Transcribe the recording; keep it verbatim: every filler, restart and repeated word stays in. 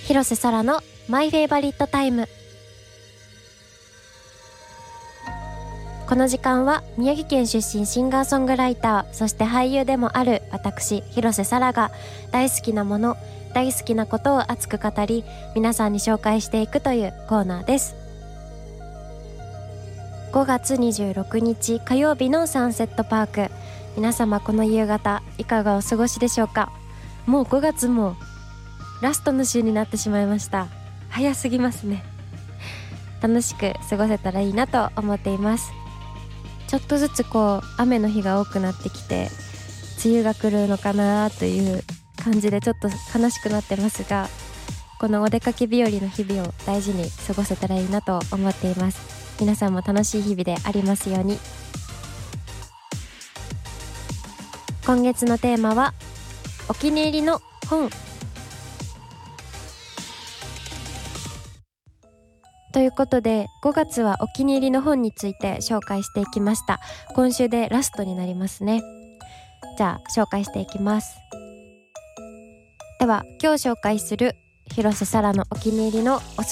広瀬沙羅のマイフェイバリットタイム。この時間は宮城県出身シンガーソングライター、そして俳優でもある私広瀬沙羅が大好きなもの、大好きなことを熱く語り、皆さんに紹介していくというコーナーです。ごがつにじゅうろくにち火曜日のサンセットパーク、皆様この夕方いかがお過ごしでしょうか。もうごがつもラストの週になってしまいました。早すぎますね。楽しく過ごせたらいいなと思っています。ちょっとずつこう雨の日が多くなってきて、梅雨が来るのかなという感じでちょっと悲しくなってますが、このお出かけ日和の日々を大事に過ごせたらいいなと思っています。皆さんも楽しい日々でありますように。今月のテーマはお気に入りの本ということで、ごがつはお気に入りの本について紹介していきました。今週でラストになりますね。じゃあ紹介していきます。では今日紹介する広瀬沙羅のお気に入りのおす